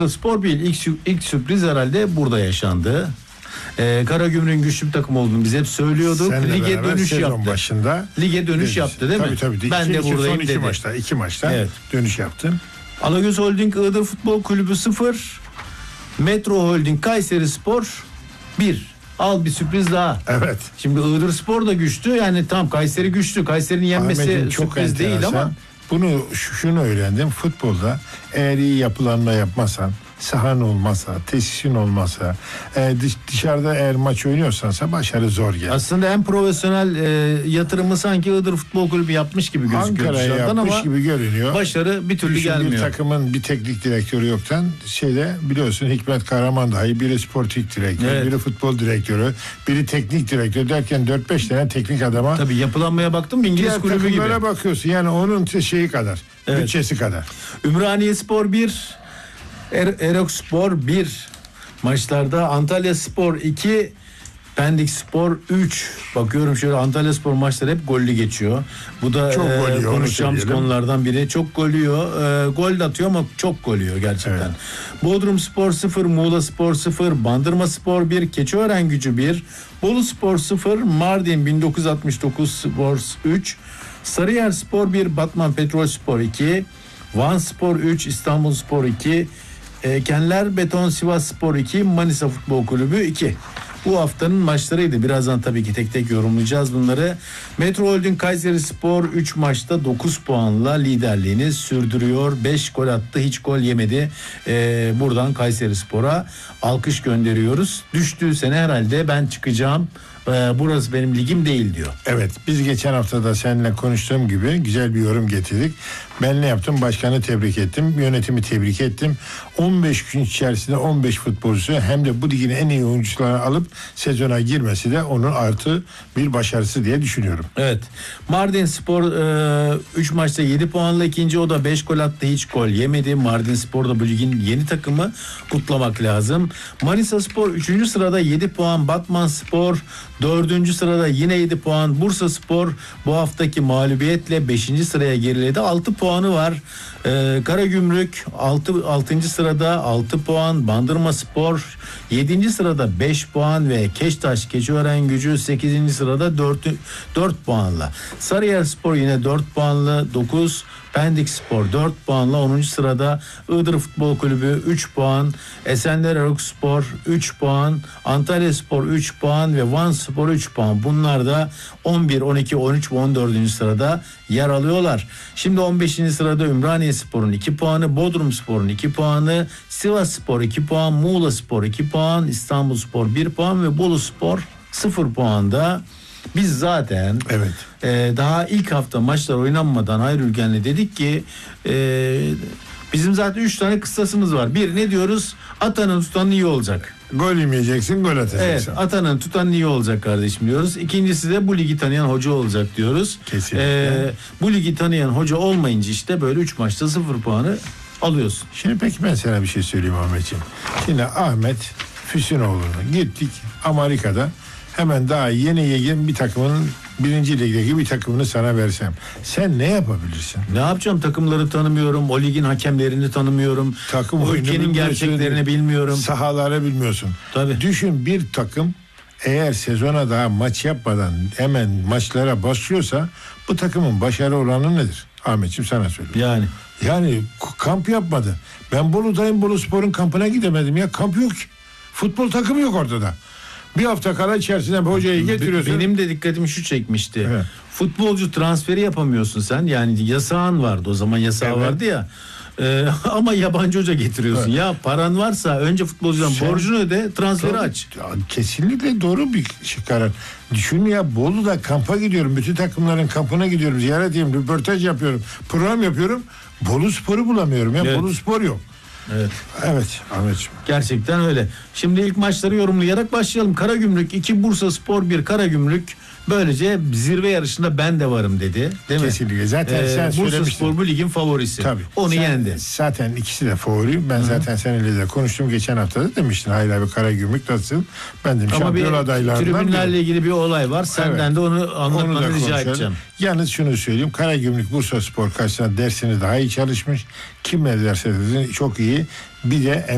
Spor 1 ilk sürpriz herhalde burada yaşandı. Karagümrük'ün güçlü bir takım olduğunu biz hep söylüyorduk. Seninle Lige dönüş yaptı. Başında Lige dönüş yaptı değil mi? Tabii. Ben de buradayım son dedi. iki maçta Evet. dönüş yaptım. Alagöz Holding Iğdır Futbol Kulübü 0. Metro Holding Kayseri Spor 1. Al bir sürpriz daha. Evet. Şimdi Iğdır Spor da güçlü. Yani tam Kayseri güçlü. Kayseri'nin yenmesi Ahmet'in çok sürpriz değil enteresan. ama. Şunu öğrendim. Futbolda eğer iyi yapılanma yapmazsan, sahan olmazsa, tesisin olmazsa, dışarıda eğer maç oynuyorsansa başarı zor gelir. Aslında en profesyonel yatırımı sanki Iğdır Futbol Kulübü yapmış gibi gözüküyor Ankara'ya dışarıdan yapmış ama gibi görünüyor. başarı bir türlü gelmiyor. Bir takımın bir teknik direktörü yoktan biliyorsun Hikmet Kahraman dahi biri sportif direktör, Evet. biri futbol direktörü, biri teknik direktör derken 4-5 tane teknik adama Tabii yapılanmaya baktım İngiliz diğer kulübü gibi. takımlara bakıyorsun. Yani onun şeyi kadar, Evet. bütçesi kadar. Ümraniye Spor 1, Erok Spor 1. Maçlarda Antalya Spor 2, Pendik Spor 3. Bakıyorum şöyle Antalya Spor maçları hep gollü geçiyor. Bu da Çok gol yiyor, konuşacağımız onu söyleyelim. konulardan biri. Çok gol yiyor. Gol de atıyor ama çok gol yiyor gerçekten. Evet. Bodrum Spor 0, Muğla Spor 0, Bandırma Spor 1, Keçiören-Gücü 1, Bolu Spor 0, Mardin 1969 Spor 3, Sarıyer Spor 1, Batman Petrol Spor 2, Van Spor 3, İstanbul Spor 2, Kenler Beton Sivas Spor 2, Manisa Futbol Kulübü 2. Bu haftanın maçlarıydı. Birazdan tabii ki tek tek yorumlayacağız bunları. Metro Holding Kayseri Spor 3 maçta 9 puanla liderliğini sürdürüyor. 5 gol attı, hiç gol yemedi. Buradan Kayseri Spor'a alkış gönderiyoruz. Düştüğü sene herhalde ben çıkacağım. Burası benim ligim değil diyor. Evet, biz geçen hafta da seninle konuştuğum gibi güzel bir yorum getirdik. Ben ne yaptım? Başkanı tebrik ettim, yönetimi tebrik ettim. 15 gün içerisinde 15 futbolcusu hem de bu ligin en iyi oyuncularını alıp sezona girmesi de onun artı bir başarısı diye düşünüyorum. Evet. Mardin Spor 3 maçta 7 puanla ikinci. O da 5 gol attı, hiç gol yemedi. Mardin Spor da bu ligin yeni takımı, kutlamak lazım. Manisa Spor 3. sırada 7 puan. Batman Spor 4. sırada yine 7 puan. Bursa Spor bu haftaki mağlubiyetle 5. sıraya geriledi. 6 puanı var. Karagümrük 6. sırada 6 puan. Bandırma Spor 7. sırada 5 puan ve Keştaş Keçiören-Gücü 8. sırada 4 puanla. Sarıyer Spor yine 4 puanlı 9. Pendik Spor 4 puanla 10. sırada. Iğdır Futbol Kulübü 3 puan. Esenler Erok Spor 3 puan. Antalya Spor 3 puan ve Van Spor 3 puan. Bunlar da 11, 12, 13 ve 14. sırada yer alıyorlar. Şimdi 15. sırada Ümraniye Spor'un 2 puanı, Bodrum Spor'un 2 puanı, Sivas Spor 2 puan, Muğla Spor 2 puan, İstanbul Spor 1 puan ve Bolu Spor 0 puanda. Biz zaten Evet. Daha ilk hafta maçlar oynanmadan Hayri Ülgen'le dedik ki bizim zaten 3 tane kıssasımız var. Bir, ne diyoruz? Atanın tutanın iyi olacak. Gol yemeyeceksin, gol atacaksın. Evet, atanın tutanın iyi olacak kardeşim diyoruz. İkincisi de bu ligi tanıyan hoca olacak diyoruz. Kesinlikle. Bu ligi tanıyan hoca olmayınca işte böyle 3 maçta 0 puanı alıyorsun. Şimdi peki ben sana bir şey söyleyeyim Ahmetciğim. Şimdi Ahmet Füsunoğlu'na gittik Amerika'da, hemen daha yeni bir takımın 1. ligdeki bir takımını sana versem sen ne yapabilirsin? Ne yapacağım? Takımları tanımıyorum. O ligin hakemlerini tanımıyorum. Takım o oyunu ülkenin bilmiyorsun, gerçeklerini bilmiyorum. sahaları bilmiyorsun. Tabii. Düşün, bir takım eğer sezona daha maç yapmadan hemen maçlara başlıyorsa bu takımın başarı oranı nedir? Ahmetciğim sana söyleyeyim. Yani kamp yapmadı. Ben Bolu'dayım, Bolu Spor'un kampına gidemedim ya. Kamp yok. Futbol takımı yok ortada. Bir hafta kala içerisinde bir hocayı getiriyorsun. Benim de dikkatimi şu çekmişti. Evet. Futbolcu transferi yapamıyorsun sen. Yani yasağın vardı o zaman, yasağı Evet. vardı ya. Ama yabancı hoca getiriyorsun. Evet. Ya paran varsa önce futbolcudan borcunu öde, transferi aç. Kesinlikle doğru bir karar. Düşün ya, Bolu'da kampa gidiyorum. Bütün takımların kampına gidiyorum. Ziyaret ediyorum, röportaj yapıyorum. Program yapıyorum. Bolu Spor'u bulamıyorum ya. Evet. Bolu Spor yok. Evet Ahmetciğim. Gerçekten öyle. Şimdi ilk maçları yorumlayarak başlayalım. Karagümrük 2, Bursa Spor 1. Karagümrük böylece zirve yarışında ben de varım dedi. Değil mi? Kesinlikle. Zaten sen Bursa söylemiştin. Spor bu ligin favorisi. Tabii. Onu yendi. Zaten ikisi de favori. Ben zaten seninle de konuştum geçen hafta da demiştin. Hayır abi, Karagümrük nasıl? Ben dedim Ama şampiyon bir adaylarından tribünlerle biri. ilgili bir olay var. Senden Evet. de onu Onu da anlatmanı rica konuşalım. edeceğim. Yalnız şunu söyleyeyim. Karagümrük Bursa Spor karşısında dersini daha iyi çalışmış. Kim ne derse desin çok iyi. Bir de